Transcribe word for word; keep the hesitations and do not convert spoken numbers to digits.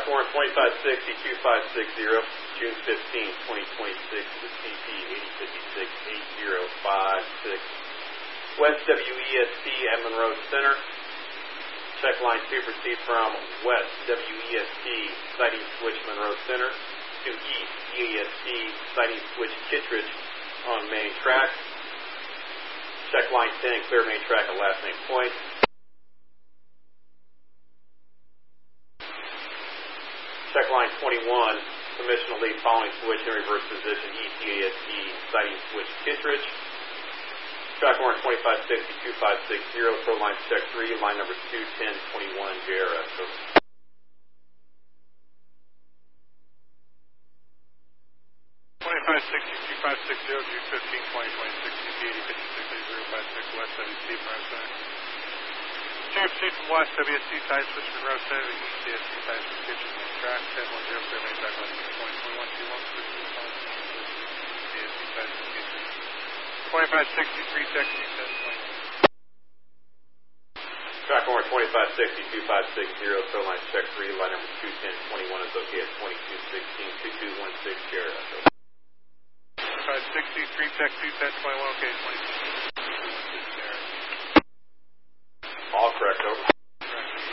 Track warrant twenty-five sixty, two five six zero, June fifteenth, twenty twenty-six, to C P eighty fifty-six, eight zero five six. West W E S T at Monroe Center. Check line two, proceed from West W E S T, sighting switch Monroe Center, to East E A S T, sighting switch Kittredge on main track. Check line ten, clear main track at last name point. Check line twenty-one, permission to lead following switch in reverse position, East E A S T, sighting switch Kittredge. Track warrant twenty-five sixty, two five six zero, throw line check three, line number two ten twenty-one, J R S. So twenty-five sixty, two five six zero, June fifteenth, twenty twenty-six, C P eighty fifty-six, eight zero five six, West W S T, prime center. June fifteenth from West W S T, side switch Monroe Center, to East E A S T, side switch Kitchen, main track, ten one zero, clear main track, left twenty twenty-one, two one, switch to the phone, East E A S T, side switch Kitchen. twenty-five sixty-three, check two ten twenty. track warrant twenty-five sixty, two five six zero, throw line check three, line number two ten twenty-one is okay at twenty-two sixteen, two two one six, J R S. twenty-five sixty-three, check two ten twenty-one, okay, twenty-two sixteen, J R S. All correct, over.